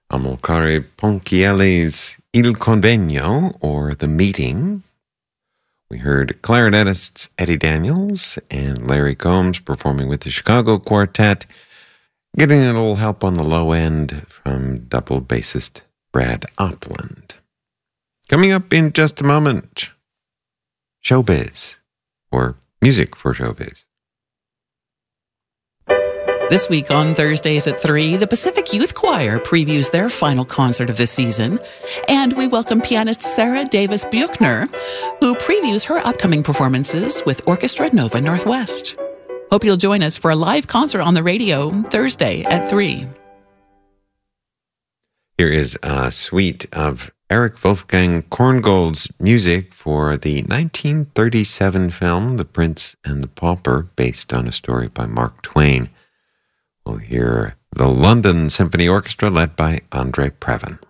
Amilcare Ponchielli's Il Convegno, or The Meeting. We heard clarinetists Eddie Daniels and Larry Combs performing with the Chicago Quartet, getting a little help on the low end from double bassist Brad Opland. Coming up in just a moment, Showbiz, or music for showbiz. This week on Thursdays at 3, the Pacific Youth Choir previews their final concert of the season, and we welcome pianist Sarah Davis Buchner, who previews her upcoming performances with Orchestra Nova Northwest. Hope you'll join us for a live concert on the radio Thursday at 3. Here is a suite of Eric Wolfgang Korngold's music for the 1937 film The Prince and the Pauper, based on a story by Mark Twain. We'll hear the London Symphony Orchestra led by Andre Previn.